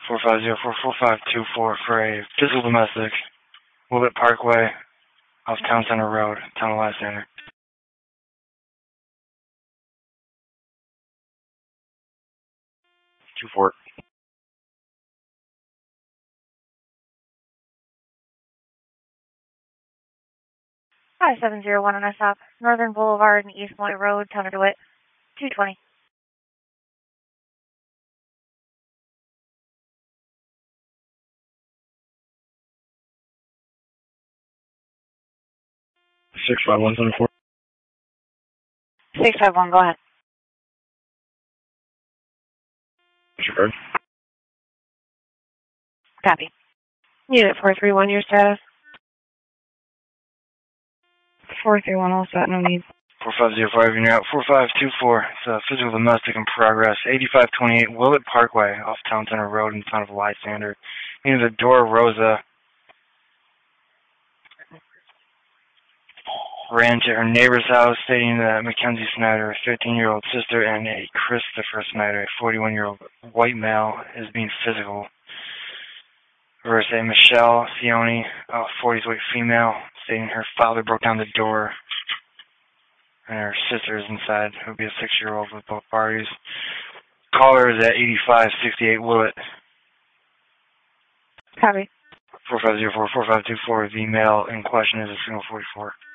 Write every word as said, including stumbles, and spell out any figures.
four five zero four four five two four for a physical domestic, Willett Parkway, off Town Center Road, Town of Lysander. two four. Hi, seven zero one on S O P, Northern Boulevard and East Moy Road, Town of DeWitt, two twenty. six five one seven four. six five one, go ahead. What's your card? Copy. Unit four three one, your status? four three one, all set, no need. four five zero five, you're out. four five two four, it's a physical domestic in progress. eighty-five twenty-eight Willett Parkway, off Town Center Road in the town of Lysander. Near the Dora Rosa ran to her neighbor's house stating that Mackenzie Snyder, a thirteen-year-old sister, and a Christopher Snyder, a forty-one-year-old white male, is being physical. Versus a Michelle Fione, a forties white female, stating her father broke down the door and her sister is inside, who would be a six-year-old with both parties. Caller is at eighty-five sixty-eight Willett. Copy. four five zero four four five two four. The male in question is a single forty-four.